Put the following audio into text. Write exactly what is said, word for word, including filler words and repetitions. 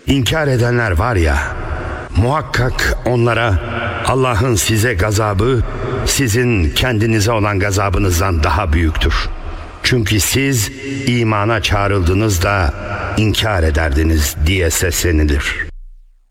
İnkar edenler var ya, muhakkak onlara Allah'ın size gazabı sizin kendinize olan gazabınızdan daha büyüktür. Çünkü siz imana çağrıldınız da inkar ederdiniz diye seslenilir.